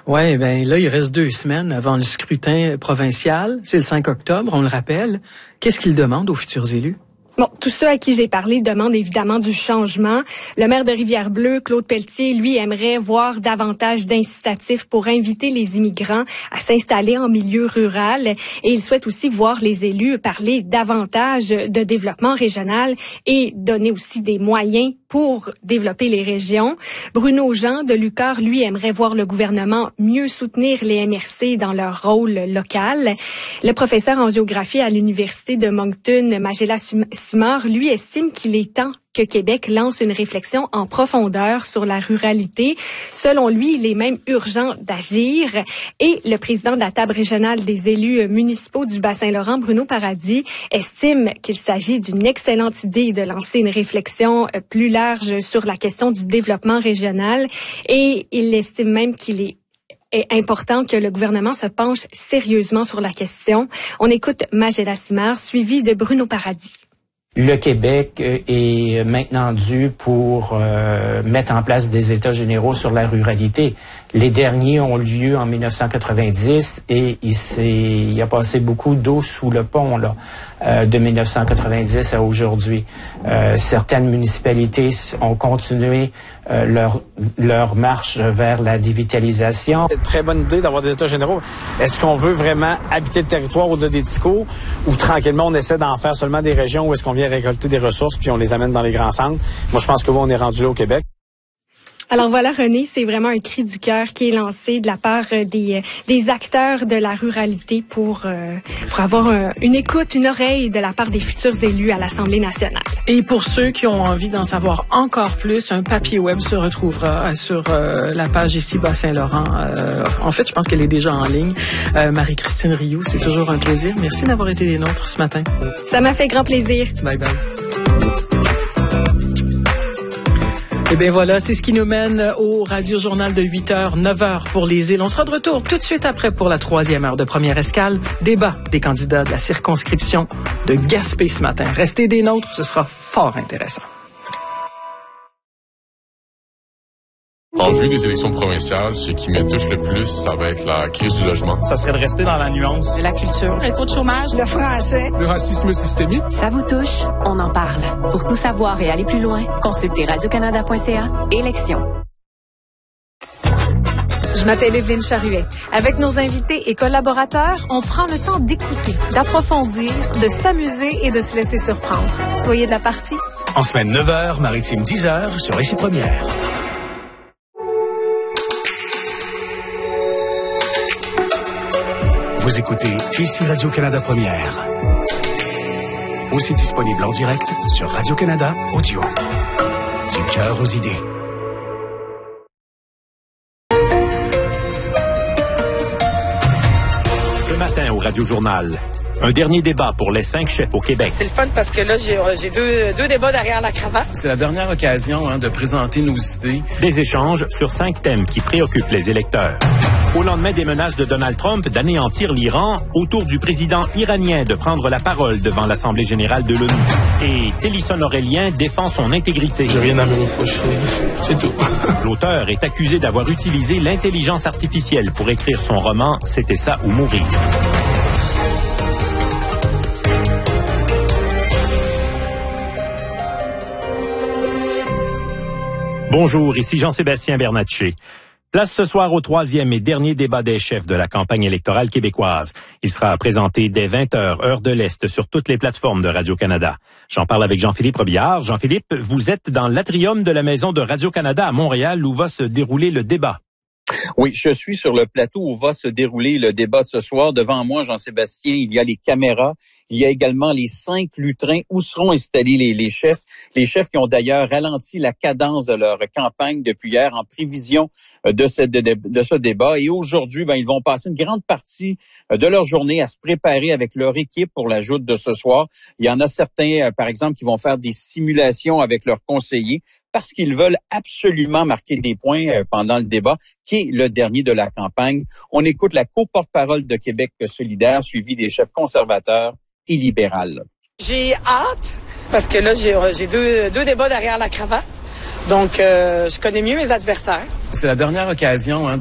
Ouais, ben là, il reste 2 semaines avant le scrutin provincial. C'est le 5 octobre, on le rappelle. Qu'est-ce qu'il demande aux futurs élus? Bon, tous ceux à qui j'ai parlé demandent évidemment du changement. Le maire de Rivière-Bleue, Claude Pelletier, lui, aimerait voir davantage d'incitatifs pour inviter les immigrants à s'installer en milieu rural. Et il souhaite aussi voir les élus parler davantage de développement régional et donner aussi des moyens pour développer les régions. Bruno Jean de Lucar, lui, aimerait voir le gouvernement mieux soutenir les MRC dans leur rôle local. Le professeur en géographie à l'Université de Moncton, Magella Simard, lui, estime qu'il est temps que Québec lance une réflexion en profondeur sur la ruralité. Selon lui, il est même urgent d'agir. Et le président de la table régionale des élus municipaux du Bas-Saint-Laurent, Bruno Paradis, estime qu'il s'agit d'une excellente idée de lancer une réflexion plus large sur la question du développement régional. Et il estime même qu'il est important que le gouvernement se penche sérieusement sur la question. On écoute Magella Simard, suivi de Bruno Paradis. Le Québec est maintenant dû pour mettre en place des États généraux sur la ruralité. Les derniers ont lieu en 1990 et il a passé beaucoup d'eau sous le pont là, de 1990 à aujourd'hui. Certaines municipalités ont continué leur marche vers la dévitalisation. Très bonne idée d'avoir des États généraux. Est-ce qu'on veut vraiment habiter le territoire au-delà des discours ou tranquillement on essaie d'en faire seulement des régions où est-ce qu'on vient récolter des ressources puis on les amène dans les grands centres? Moi, je pense que on est rendu là au Québec. Alors voilà, René, c'est vraiment un cri du cœur qui est lancé de la part des acteurs de la ruralité pour avoir une écoute, une oreille de la part des futurs élus à l'Assemblée nationale. Et pour ceux qui ont envie d'en savoir encore plus, un papier web se retrouvera sur la page ici Bas-Saint-Laurent. En fait, je pense qu'elle est déjà en ligne. Marie-Christine Rioux, c'est toujours un plaisir. Merci d'avoir été des nôtres ce matin. Ça m'a fait grand plaisir. Bye bye. Eh bien voilà, c'est ce qui nous mène au Radio-Journal de 8h, 9h pour les îles. On sera de retour tout de suite après pour la 3e heure de Première Escale. Débat des candidats de la circonscription de Gaspé ce matin. Restez des nôtres, ce sera fort intéressant. En vue des élections provinciales, ce qui me touche le plus, ça va être la crise du logement. Ça serait de rester dans la nuance. La culture, le taux de chômage, le français, le racisme systémique. Ça vous touche? On en parle. Pour tout savoir et aller plus loin, consultez radiocanada.ca. Élections. Je m'appelle Evelyne Charuet. Avec nos invités et collaborateurs, on prend le temps d'écouter, d'approfondir, de s'amuser et de se laisser surprendre. Soyez de la partie. En semaine 9h, maritime 10h sur Ici Première. Vous écoutez ici Radio-Canada Première. Aussi disponible en direct sur Radio-Canada Audio. Du cœur aux idées. Ce matin au Radio-Journal, un dernier débat pour les 5 chefs au Québec. C'est le fun parce que là, j'ai deux débats derrière la cravate. C'est la dernière occasion de présenter nos idées. Des échanges sur 5 thèmes qui préoccupent les électeurs. Au lendemain des menaces de Donald Trump d'anéantir l'Iran, autour du président iranien de prendre la parole devant l'Assemblée générale de l'ONU. Et Télisson Aurélien défend son intégrité. J'ai rien à me reprocher, c'est tout. L'auteur est accusé d'avoir utilisé l'intelligence artificielle pour écrire son roman « C'était ça ou mourir ». Bonjour, ici Jean-Sébastien Bernatchez. Place ce soir au 3e et dernier débat des chefs de la campagne électorale québécoise. Il sera présenté dès 20h, heure de l'Est, sur toutes les plateformes de Radio-Canada. J'en parle avec Jean-Philippe Robillard. Jean-Philippe, vous êtes dans l'atrium de la Maison de Radio-Canada à Montréal où va se dérouler le débat. Oui, je suis sur le plateau où va se dérouler le débat ce soir. Devant moi, Jean-Sébastien, il y a les caméras. Il y a également les 5 lutrins où seront installés les chefs. Les chefs qui ont d'ailleurs ralenti la cadence de leur campagne depuis hier en prévision de ce débat. Et aujourd'hui, ils vont passer une grande partie de leur journée à se préparer avec leur équipe pour la joute de ce soir. Il y en a certains, par exemple, qui vont faire des simulations avec leurs conseillers parce qu'ils veulent absolument marquer des points pendant le débat, qui est le dernier de la campagne. On écoute la co-porte-parole de Québec solidaire, suivie des chefs conservateurs et libéraux. J'ai hâte, parce que là, j'ai deux débats derrière la cravate. Donc, je connais mieux mes adversaires. C'est la dernière occasion de